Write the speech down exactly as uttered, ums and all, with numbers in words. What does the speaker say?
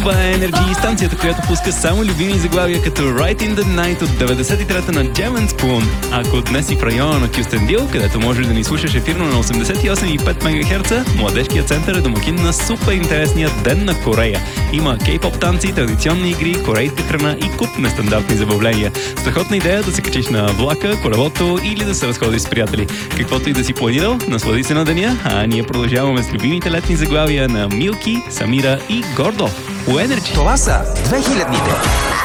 Това е Energy, станцията, която пуска само любими заглавия като Right in the Night от деветдесет и трета на Jam and Spoon. Ако днес си в района на Кюстендил, където можеш да ни слушаш ефирно на осемдесет и осем и пет мегахерца, Младежкият център е домакин на супер интересния Ден на Корея. Има кей-поп танци, традиционни игри, корейска храна и куп нестандартни забавления. Страхотна идея да се качиш на влака, колелото или да се разходиш с приятели. Каквото и да си планирал, наслади се на деня, а ние продължаваме с любимите летни заглавия на Милки, Самира и Гордо. У Energy. Това са две хилядните.